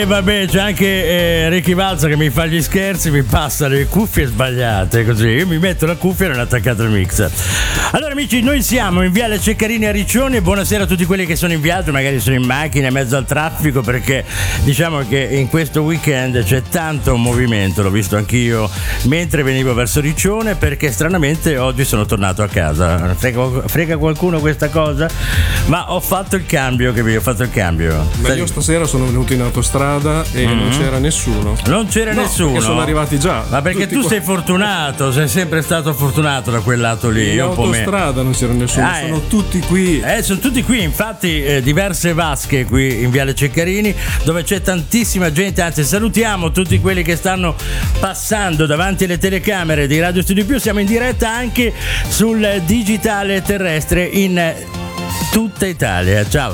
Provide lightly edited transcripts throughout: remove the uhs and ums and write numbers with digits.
E vabbè, c'è anche Ricky Balza che mi fa gli scherzi, mi passa le cuffie sbagliate, così io mi metto la cuffia e non è attaccato il mixer. Allora amici, noi siamo in Viale Ceccarini a Riccione e buonasera a tutti quelli che sono in viaggio, magari sono in macchina in mezzo al traffico, perché diciamo che in questo weekend c'è tanto movimento, l'ho visto anch'io mentre venivo verso Riccione, perché stranamente oggi sono tornato a casa. Frega qualcuno questa cosa? Ma ho fatto il cambio, che ho fatto il cambio. Ma io stasera sono venuto in autostrada e non c'era nessuno. Non c'era nessuno. Perché sono arrivati già. Ma perché tu sei fortunato, sei sempre stato fortunato da quel lato lì. In autostrada non c'era nessuno, sono tutti qui. Sono tutti qui, infatti diverse vasche qui in Viale Ceccarini dove c'è tantissima gente, anzi salutiamo tutti quelli che stanno passando davanti alle telecamere di Radio Studio Più. Siamo in diretta anche sul digitale terrestre in tutta Italia. Ciao.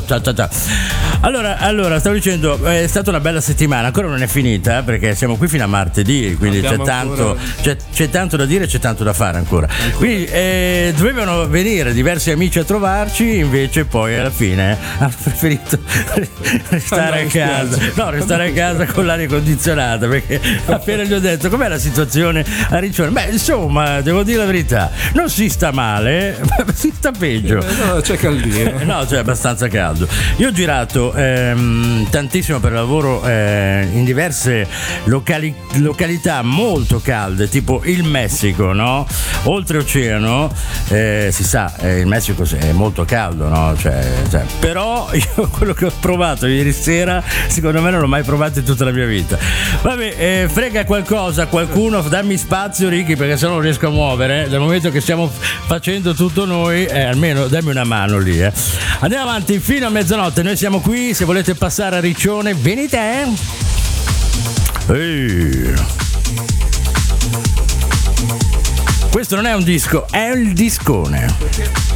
Allora, stavo dicendo, è stata una bella settimana, ancora non è finita perché siamo qui fino a martedì, quindi c'è tanto da dire, c'è tanto da fare ancora. Quindi dovevano venire diversi amici a trovarci, invece poi alla fine hanno preferito restare a casa. No, restare a casa con l'aria condizionata, perché appena gli ho detto com'è la situazione a Riccione, beh insomma devo dire la verità, non si sta male, ma si sta peggio. No, c'è caldino. No, c'è abbastanza caldo. Io ho girato tantissimo per lavoro in diverse località molto calde, tipo il Messico, no? Oltreoceano, si sa, il Messico è molto caldo, no? Cioè, però io quello che ho provato ieri sera, secondo me non l'ho mai provato in tutta la mia vita. Vabbè, frega qualcuno, dammi spazio Ricky, perché se no non riesco a muovere. Dal momento che stiamo facendo tutto noi, almeno dammi una mano lì. Andiamo avanti fino a mezzanotte, noi siamo qui, se volete passare a Riccione venite. Questo non è un disco, è il discone.